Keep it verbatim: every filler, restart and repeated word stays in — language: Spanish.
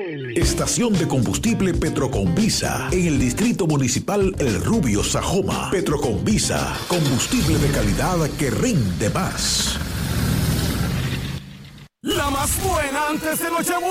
Estación de combustible Petroconvisa en el Distrito Municipal El Rubio, Sajoma. Petroconvisa, combustible de calidad que rinde más. La más buena antes de Nochebuena.